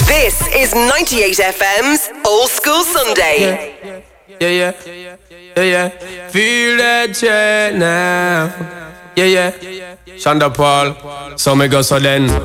This is 98 FM's Old School Sunday. Yeah. Feel that jet now. Yeah. Shonda Paul. So me go so then.